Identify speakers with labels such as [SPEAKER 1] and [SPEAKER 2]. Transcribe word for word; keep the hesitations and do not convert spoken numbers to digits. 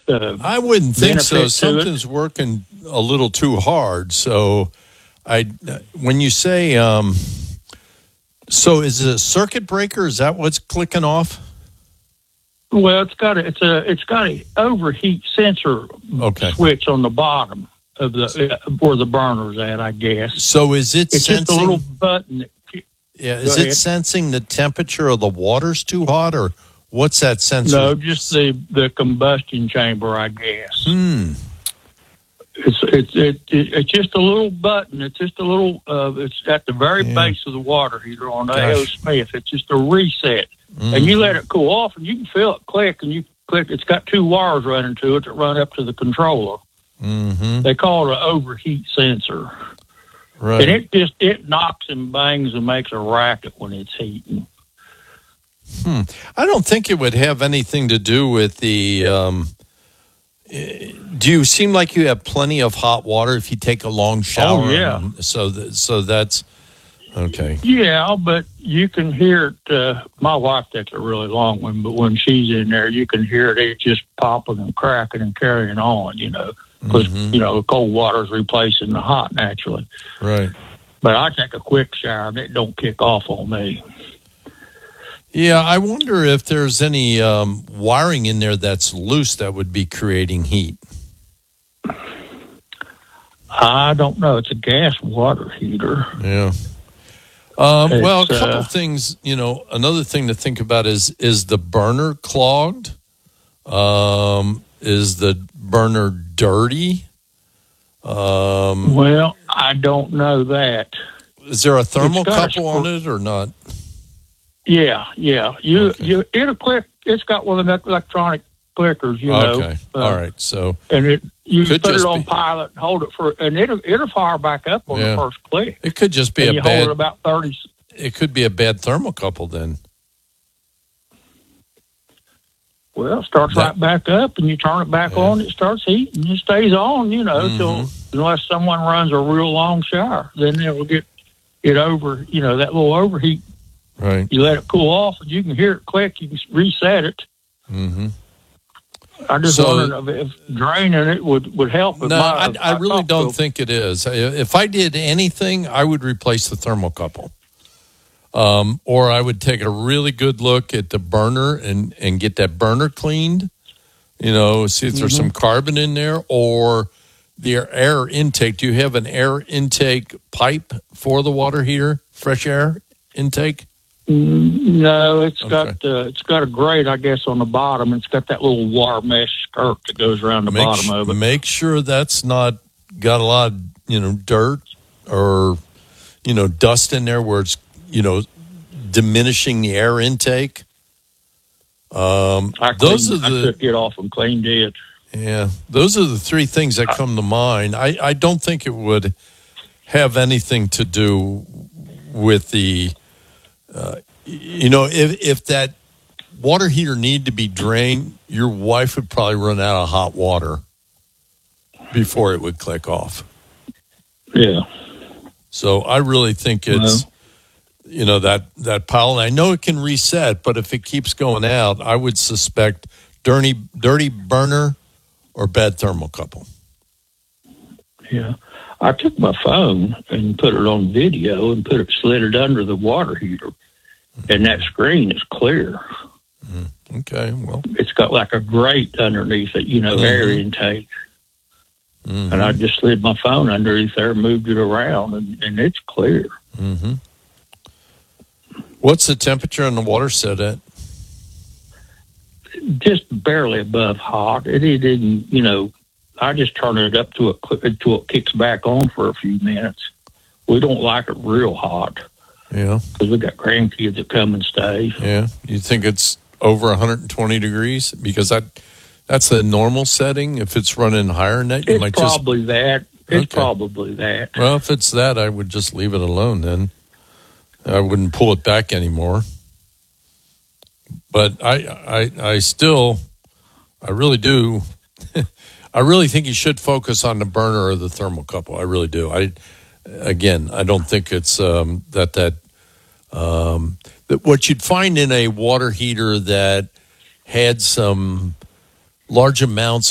[SPEAKER 1] uh,
[SPEAKER 2] I wouldn't think so.
[SPEAKER 1] benefit to
[SPEAKER 2] Something's
[SPEAKER 1] it.
[SPEAKER 2] working a little too hard. So, I when you say, um, so is it a circuit breaker? Is that what's clicking off?
[SPEAKER 1] Well, it's got a, it's a it's got a overheat sensor
[SPEAKER 2] Okay.
[SPEAKER 1] switch on the bottom of the uh, where the burner's at, I guess.
[SPEAKER 2] So is it
[SPEAKER 1] It's
[SPEAKER 2] sensing?
[SPEAKER 1] just a little button. That,
[SPEAKER 2] yeah,
[SPEAKER 1] Go
[SPEAKER 2] is it
[SPEAKER 1] ahead.
[SPEAKER 2] sensing the temperature of the water's too hot, or what's that sensor?
[SPEAKER 1] No, just the, the combustion chamber, I guess.
[SPEAKER 2] Hmm.
[SPEAKER 1] It's it's it, it, it's just a little button. It's just a little. Uh, it's at the very
[SPEAKER 2] Yeah.
[SPEAKER 1] base of the water heater on the
[SPEAKER 2] Gosh.
[SPEAKER 1] A O Smith. It's just a reset,
[SPEAKER 2] Mm.
[SPEAKER 1] and you let it cool off, and you can feel it click, and you click. It's got two wires running to it that run up to the controller.
[SPEAKER 2] Mm-hmm.
[SPEAKER 1] They call it an overheat sensor,
[SPEAKER 2] Right.
[SPEAKER 1] and it just it knocks and bangs and makes a racket when it's heating.
[SPEAKER 2] Hmm. I don't think it would have anything to do with the. Um, eh, do you seem like you have plenty of hot water if you take a long shower?
[SPEAKER 1] Oh, yeah.
[SPEAKER 2] And so, th- so that's okay.
[SPEAKER 1] Yeah, but you can hear it. Uh, my wife takes a really long one, but when she's in there, you can hear it. It's just popping and cracking and carrying on, you know, because,
[SPEAKER 2] Mhm.
[SPEAKER 1] you know, the cold water is replacing the hot naturally.
[SPEAKER 2] Right.
[SPEAKER 1] But I take a quick shower and it don't kick off on me.
[SPEAKER 2] Yeah, I wonder if there's any um, wiring in there that's loose that would be creating heat.
[SPEAKER 1] I don't know. It's a gas water heater.
[SPEAKER 2] Yeah. Um, well, a
[SPEAKER 1] It's,
[SPEAKER 2] couple
[SPEAKER 1] uh,
[SPEAKER 2] things. You know, another thing to think about is is the burner clogged? Um, is the burner dirty? Um,
[SPEAKER 1] Well, I don't know that.
[SPEAKER 2] is there a
[SPEAKER 1] It's got a
[SPEAKER 2] thermocouple on
[SPEAKER 1] screw-
[SPEAKER 2] it or not?
[SPEAKER 1] Yeah, yeah. You,
[SPEAKER 2] Okay.
[SPEAKER 1] you, it'll click. It's got one of the electronic clickers, you know.
[SPEAKER 2] Okay.
[SPEAKER 1] uh,
[SPEAKER 2] All right. So
[SPEAKER 1] And it, you
[SPEAKER 2] Could
[SPEAKER 1] put it
[SPEAKER 2] just
[SPEAKER 1] on
[SPEAKER 2] be-
[SPEAKER 1] pilot and hold it for, and it'll it'll fire back up on
[SPEAKER 2] Yeah.
[SPEAKER 1] the first click.
[SPEAKER 2] it could just be
[SPEAKER 1] And
[SPEAKER 2] a
[SPEAKER 1] you hold it
[SPEAKER 2] bad.
[SPEAKER 1] about thirty.
[SPEAKER 2] It could be a bad thermocouple then.
[SPEAKER 1] Well, it starts
[SPEAKER 2] That-
[SPEAKER 1] right back up, and you turn it back
[SPEAKER 2] Yeah.
[SPEAKER 1] on. It starts heating. It stays on, you know, till
[SPEAKER 2] Mhm.
[SPEAKER 1] unless someone runs a real long shower, then it will get it over. You know, that little overheat.
[SPEAKER 2] Right.
[SPEAKER 1] You let it cool off, and you can hear it click. You can reset it.
[SPEAKER 2] Mm-hmm.
[SPEAKER 1] I just
[SPEAKER 2] So-
[SPEAKER 1] wondered if, if draining it would, would help. with
[SPEAKER 2] No,
[SPEAKER 1] my,
[SPEAKER 2] I, I really
[SPEAKER 1] talked
[SPEAKER 2] don't
[SPEAKER 1] to-
[SPEAKER 2] think it is. If I did anything, I would replace the thermocouple. Um, or I would take a really good look at the burner and, and get that burner cleaned, you know, see if there's some carbon in there, or the air intake. Do you have an air intake pipe for the water heater, fresh air intake?
[SPEAKER 1] No, it's
[SPEAKER 2] Okay.
[SPEAKER 1] got uh, it's got a grate, I guess, on the bottom. It's got that little wire mesh skirt that goes around the
[SPEAKER 2] Make,
[SPEAKER 1] bottom
[SPEAKER 2] su-
[SPEAKER 1] of it.
[SPEAKER 2] make sure that's not got a lot of, you know, dirt or, you know, dust in there where it's, you know, diminishing the air intake. Um,
[SPEAKER 1] I
[SPEAKER 2] those
[SPEAKER 1] cleaned,
[SPEAKER 2] are the
[SPEAKER 1] I took it off and cleaned it.
[SPEAKER 2] yeah, those are the three things that come to mind. I, I don't think it would have anything to do with the, uh, you know, if if that water heater needed to be drained, your wife would probably run out of hot water before it would click off.
[SPEAKER 1] Yeah.
[SPEAKER 2] So I really think it's, you know, that, that pile. And I know it can reset, but if it keeps going out, I would suspect dirty, dirty burner or bad thermocouple.
[SPEAKER 1] Yeah. I took my phone and put it on video and put it slid it under the water heater, and that screen is clear.
[SPEAKER 2] Okay, well,
[SPEAKER 1] It's got like a grate underneath it, you know, air
[SPEAKER 2] Mhm.
[SPEAKER 1] intake.
[SPEAKER 2] mhm,
[SPEAKER 1] And I just slid my phone underneath there, moved it around, and, and it's clear.
[SPEAKER 2] mhm. What's the temperature on the water set at?
[SPEAKER 1] Just barely above hot. It, it didn't, you know, I just turn it up to it until it kicks back on for a few minutes. We don't like it real hot
[SPEAKER 2] Yeah,
[SPEAKER 1] because we got grandkids that come and stay.
[SPEAKER 2] yeah. You think it's over one hundred twenty degrees? Because that that's the normal setting. If it's running higher than that, you
[SPEAKER 1] It's
[SPEAKER 2] might just.
[SPEAKER 1] probably that. It's
[SPEAKER 2] Okay.
[SPEAKER 1] probably that.
[SPEAKER 2] Well, if it's that, I would just leave it alone then. I wouldn't pull it back anymore. But I, I, I still, I really do. I really think you should focus on the burner or the thermocouple. I really do. I, again, I don't think it's um, that that um, that what you'd find in a water heater that had some large amounts